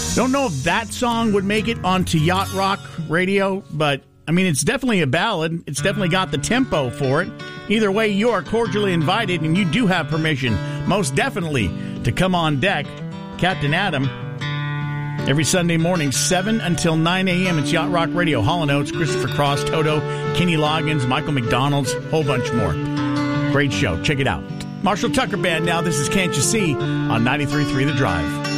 Don't know if that song would make it onto Yacht Rock Radio, but, I mean, it's definitely a ballad. It's definitely got the tempo for it. Either way, you are cordially invited, and you do have permission, most definitely, to come on deck. Captain Adam, every Sunday morning, 7 until 9 a.m. It's Yacht Rock Radio. Hall & Oates, Christopher Cross, Toto, Kenny Loggins, Michael McDonald's, whole bunch more. Great show. Check it out. Marshall Tucker Band now. This is Can't You See on 93.3 The Drive.